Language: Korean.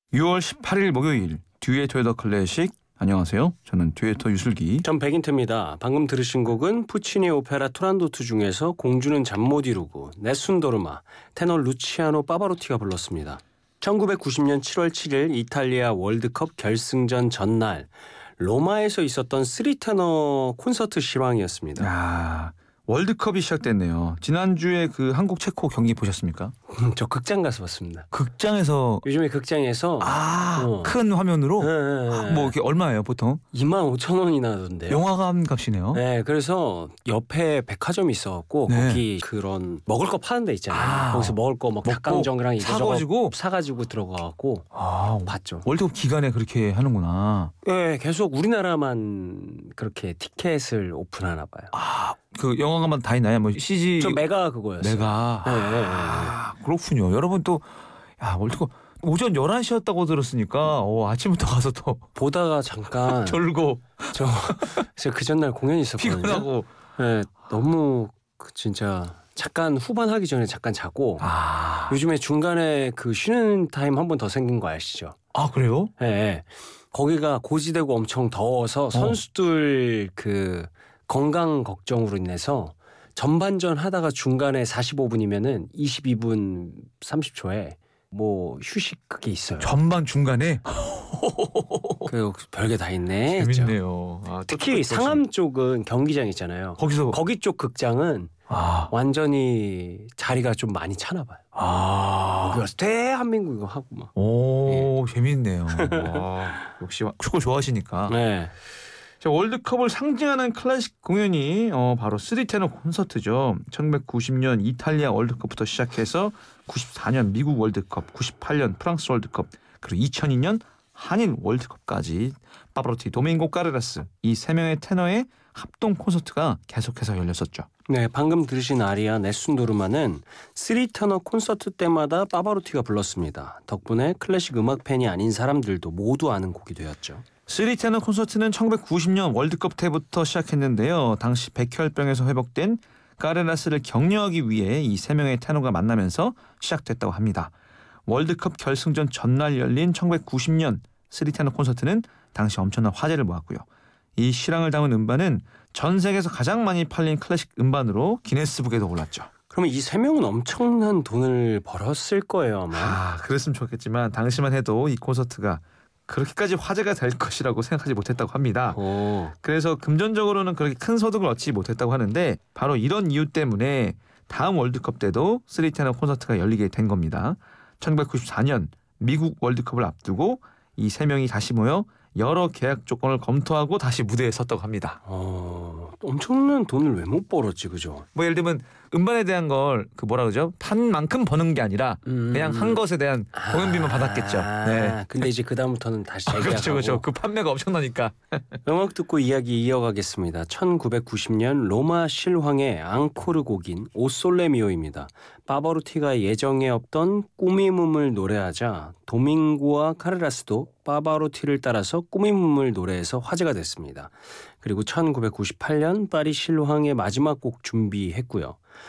6월 18일 목요일 듀에토의 더 클래식. 안녕하세요. 저는 듀에토 유슬기. 전 백인트입니다. 방금 들으신 곡은 푸치니 오페라 투란도트 중에서 공주는 잠 못 이루고 네순 도르마, 테너 루치아노 파바로티가 불렀습니다. 1990년 7월 7일 이탈리아 월드컵 결승전 전날 로마에서 있었던 쓰리테너 콘서트 실황이었습니다. 아, 월드컵이 시작됐네요. 지난주에 그 한국 체코 경기 보셨습니까? 저 극장 가서 봤습니다. 극장에서 요즘에 극장에서 큰 화면으로 네. 뭐 이게 얼마예요, 보통? 25,000원이나 하던데요. 영화관 값이네요. 네, 그래서 옆에 백화점이 있어갖고 네. 거기 그런 먹을 거 파는 데 있잖아요. 거기서 먹을 거 막 닭강정이랑 사가지고 사가지고 들어가갖고 봤죠. 월드컵 기간에 그렇게 하는구나. 네, 계속 우리나라만 그렇게 티켓을 오픈하나 봐요. 그 영화관마다 다 있나요? 뭐 CG 저 메가 그거였어요. 메가. 네. 그렇군요. 여러분 또 월드컵 오전 11시였다고 들었으니까 아침부터 가서 또 보다가 잠깐 졸고 제가 그 전날 공연이 있었거든요. 피곤하고. 네, 너무 진짜 잠깐 후반 하기 전에 잠깐 자고 요즘에 중간에 그 쉬는 타임 한 번 더 생긴 거 아시죠? 그래요? 네. 거기가 고지되고 엄청 더워서 선수들 그 건강 걱정으로 인해서 전반전 하다가 중간에 45분이면은 22분 30초에 뭐 휴식 그게 있어요. 전반 중간에 그 별게 다 있네. 했죠. 재밌네요. 특히 상암 쪽은 경기장 있잖아요. 거기 쪽 극장은 완전히 자리가 좀 많이 차나 봐요. 거기 와서 대한민국 이거 하고 막. 재밌네요. 역시 축구 좋아하시니까. 네. 자, 월드컵을 상징하는 클래식 공연이 바로 쓰리테너 콘서트죠. 1990년 이탈리아 월드컵부터 시작해서 94년 미국 월드컵, 98년 프랑스 월드컵, 그리고 2002년 한일 월드컵까지 파바로티, 도밍고 카레라스 이 세 명의 테너의 합동 콘서트가 계속해서 열렸었죠. 네, 방금 들으신 아리아 네순 도르마는 쓰리테너 콘서트 때마다 파바로티가 불렀습니다. 덕분에 클래식 음악 팬이 아닌 사람들도 모두 아는 곡이 되었죠. 쓰리테너 콘서트는 1990년 월드컵 때부터 시작했는데요. 당시 백혈병에서 회복된 카레라스를 격려하기 위해 이 세 명의 테너가 만나면서 시작됐다고 합니다. 월드컵 결승전 전날 열린 1990년 쓰리테너 콘서트는 당시 엄청난 화제를 모았고요. 이 실황을 담은 음반은 전 세계에서 가장 많이 팔린 클래식 음반으로 기네스북에도 올랐죠. 그러면 이 세 명은 엄청난 돈을 벌었을 거예요, 아마. 그랬으면 좋겠지만 당시만 해도 이 콘서트가 그렇게까지 화제가 될 것이라고 생각하지 못했다고 합니다. 그래서 금전적으로는 그렇게 큰 소득을 얻지 못했다고 하는데 바로 이런 이유 때문에 다음 월드컵 때도 쓰리테너 콘서트가 열리게 된 겁니다. 1994년 미국 월드컵을 앞두고 이 세 명이 다시 모여 여러 계약 조건을 검토하고 다시 무대에 섰다고 합니다. 엄청난 돈을 왜 못 벌었지, 그죠? 뭐 예를 들면 음반에 대한 걸 판 만큼 버는 게 아니라 그냥 한 것에 대한 공연비만 받았겠죠. 네. 근데 이제 그 다음부터는 다시 재계약하고. 그렇죠. 그 판매가 엄청나니까. 음악 듣고 이야기 이어가겠습니다. 1990년 로마 실황의 앙코르 곡인 오 솔레 미오입니다. 파바로티가 예정에 없던 꿈의 몸을 노래하자 도밍고와 카레라스도 파바로티를 따라서 꿈의 몸을 노래해서 화제가 됐습니다. 그리고 1998년 파리 실황의 마지막 곡 준비했고요.